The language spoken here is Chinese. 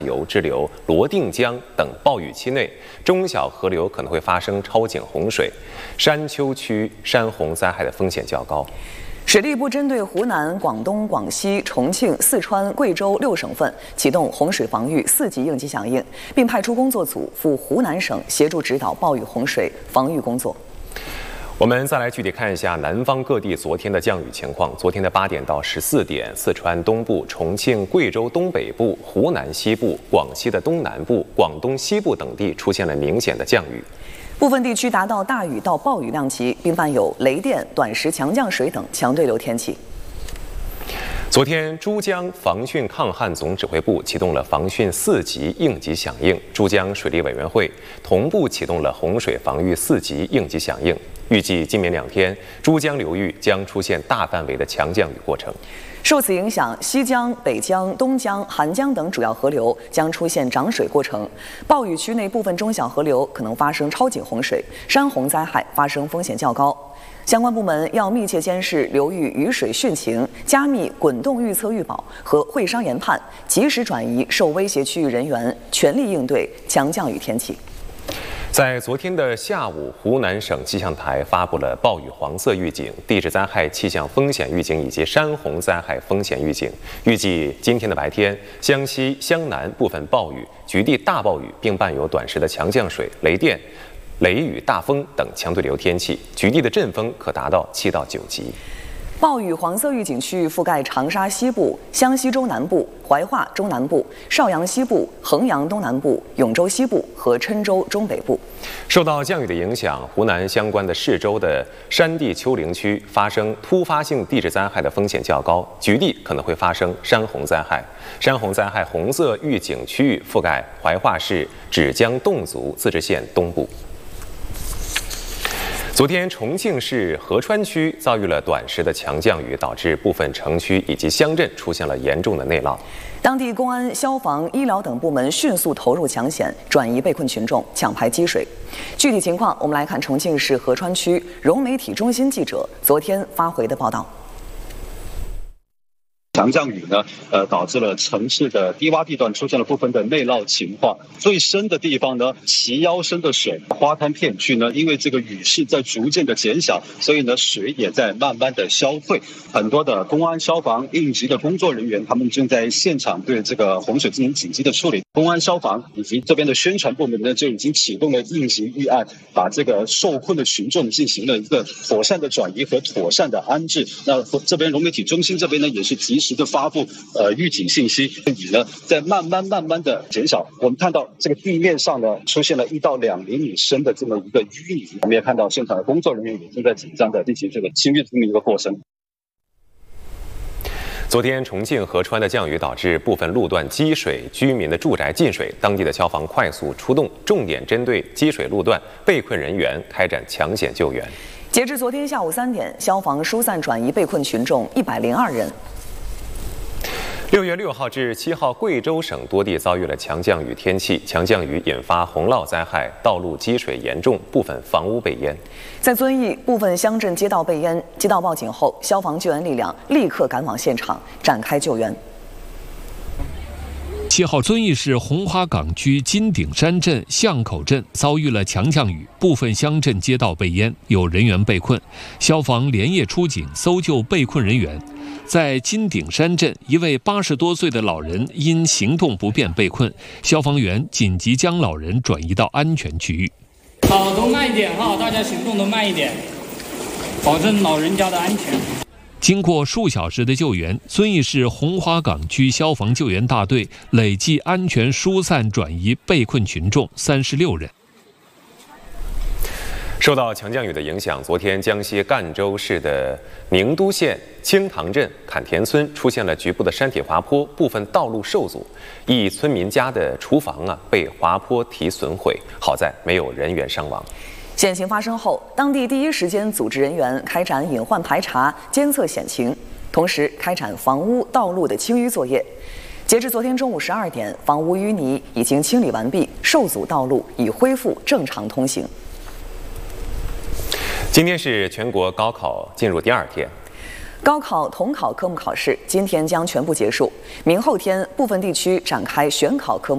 游支流罗定江等暴雨期内，中小河流可能会发生超警洪水，山丘区山洪灾害的风险较高。 水利部针对湖南、广东、广西、重庆、四川、贵州6省份启动洪水防御4级应急响应，并派出工作组赴湖南省协助指导暴雨洪水防御工作。 我们再来具体看一下南方各地昨天的降雨情况。昨天的8点到14点，四川东部、重庆、贵州东北部、湖南西部、广西的东南部、广东西部等地出现了明显的降雨， 部分地区达到大雨到暴雨量级，并伴有雷电、短时强降水等强对流天气。 昨天，珠江防汛抗旱总指挥部启动了防汛4级应急响应，珠江水利委员会同步启动了洪水防御4级应急响应。预计今明2天，珠江流域将出现大范围的强降雨过程。 受此影响，西江、北江、东江、韩江等主要河流将出现涨水过程，暴雨区内部分中小河流可能发生超警洪水，山洪灾害发生风险较高。相关部门要密切监视流域雨水汛情，加密滚动预测预报和会商研判，及时转移受威胁区域人员，全力应对强降雨天气。 在昨天的下午，湖南省气象台发布了暴雨黄色预警、地质灾害气象风险预警以及山洪灾害风险预警。预计今天的白天，湘西、湘南部分暴雨、局地大暴雨，并伴有短时的强降水、雷电、雷雨、大风等强对流天气，局地的阵风可达到7到9级。 暴雨黄色预警区域覆盖长沙西部、湘西中南部、怀化中南部、邵阳西部、衡阳东南部、永州西部和郴州中北部。 受到降雨的影响，湖南相关的市州的山地丘陵区发生突发性地质灾害的风险较高，局地可能会发生山洪灾害。山洪灾害红色预警区域覆盖怀化市芷江侗族自治县东部。昨天，重庆市合川区遭遇了短时的强降雨，导致部分城区以及乡镇出现了严重的内涝。 当地公安、消防、医疗等部门迅速投入抢险，转移被困群众，抢排积水。具体情况，我们来看重庆市合川区融媒体中心记者昨天发回的报道。 强降雨呢，导致了城市的低洼地段出现了部分的内涝情况。最深的地方呢，齐腰深的水，花滩片区呢，因为这个雨势在逐渐的减小，所以呢，水也在慢慢的消退。很多的公安、消防、应急的工作人员，他们正在现场对这个洪水进行紧急的处理。公安、消防以及这边的宣传部门呢，就已经启动了应急预案，把这个受困的群众进行了一个妥善的转移和妥善的安置。那这边融媒体中心这边呢，也是及时的发布预警信息，雨呢在慢慢的减少。我们看到这个地面上呢出现了1到2厘米深的这么一个淤泥，我们也看到现场的工作人员也正在紧张的进行这个清淤这么一个过程。 昨天，重庆合川的降雨导致部分路段积水，居民的住宅进水。当地的消防快速出动，重点针对积水路段被困人员开展抢险救援。 截至昨天下午3点，消防疏散转移被困群众102人。 6月6号至7号，贵州省多地遭遇了强降雨天气，强降雨引发洪涝灾害，道路积水严重，部分房屋被淹。 在遵义，部分乡镇街道被淹，接到报警后，消防救援力量立刻赶往现场展开救援。 7号，遵义市红花岗区金顶山镇巷口镇遭遇了强降雨，部分乡镇街道被淹，有人员被困，消防连夜出警搜救被困人员。在金顶山镇，一位80多岁的老人因行动不便被困，消防员紧急将老人转移到安全区域。 好，都慢一点哈，大家行动都慢一点，保证老人家的安全。 经过数小时的救援，遵义市红花岗区消防救援大队累计安全疏散转移被困群众36人。 受到强降雨的影响，昨天江西赣州市的宁都县清塘镇坎田村出现了局部的山体滑坡，部分道路受阻，一村民家的厨房被滑坡体损毁，好在没有人员伤亡。 险情发生后，当地第一时间组织人员开展隐患排查、监测险情，同时开展房屋、道路的清淤作业。截至昨天中午12点，房屋淤泥已经清理完毕，受阻道路已恢复正常通行。 今天是全国高考进入第2天， 高考统考科目考试今天将全部结束，明后天部分地区展开选考科目。